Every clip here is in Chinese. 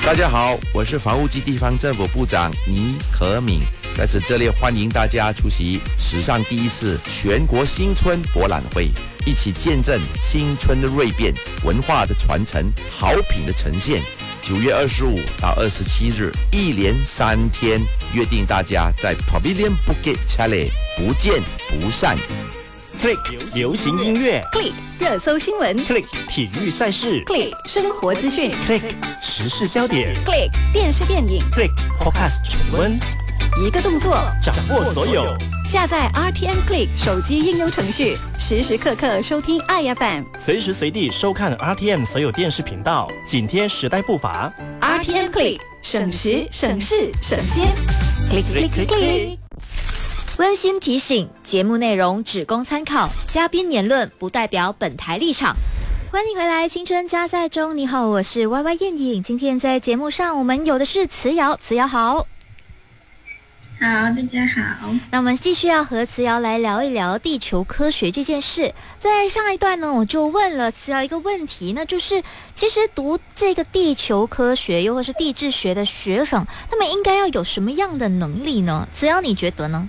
大家好，我是房屋及地方政府部长倪可敏，在此这里欢迎大家出席史上第一次全国新春博览会，一起见证新春的蜕变、文化的传承、好品的呈现。9月25到27日，一连3天，约定大家在 Pavilion Bukit Jalil 不见不散。 Click 流行音乐 ，Click 热搜新闻 ，Click 体育赛事 ，Click 生活资讯 ，Click 时事焦点 ，Click 电视电影 ，Click Podcast 重温， 一个动作掌握所有。 下载 RTM Click 手机应用程序，时时刻刻收听爱 FM， 随时随地收看 RTM 所有电视频道，紧贴时代步伐。 RTM Click 省时省事省先 ，Click Click Click Click。 温馨提醒：节目内容只供参考，嘉宾言论不代表本台立场。欢迎回来，青春加载中。你好，我是 YY 燕颖。今天在节目上，我们有的是慈瑶，慈瑶好。 好，大家好。 那我们继续要和慈瑶来聊一聊地球科学这件事。在上一段呢，我就问了慈瑶一个问题，那就是其实读这个地球科学又或是地质学的学生，他们应该要有什么样的能力呢？慈瑶，你觉得呢？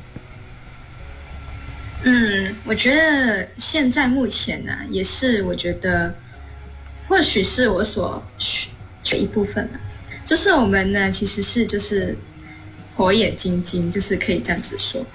我觉得现在目前呢，也是我觉得或许是我所学一部分了，就是我们呢其实是就是火眼金睛，就是可以这样子说，